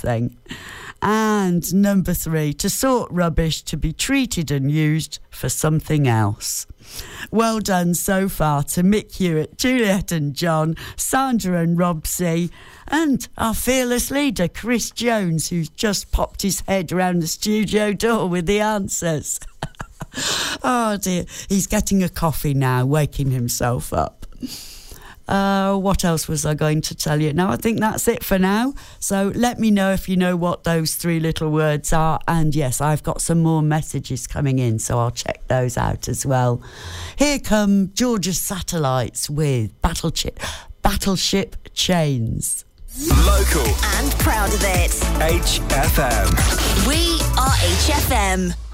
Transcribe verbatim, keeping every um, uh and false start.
something. And number three, to sort rubbish to be treated and used for something else. Well done so far to Mick Hewitt, Juliet and John, Sandra and Robsy, and our fearless leader, Chris Jones, who's just popped his head round the studio door with the answers. Oh dear, he's getting a coffee now, waking himself up. Uh, what else was I going to tell you? No, I think that's it for now. So let me know if you know what those three little words are. And yes, I've got some more messages coming in, so I'll check those out as well. Here come Georgia's Satellites with Battleship, Battleship Chains. Local and proud of it. H F M. We are H F M.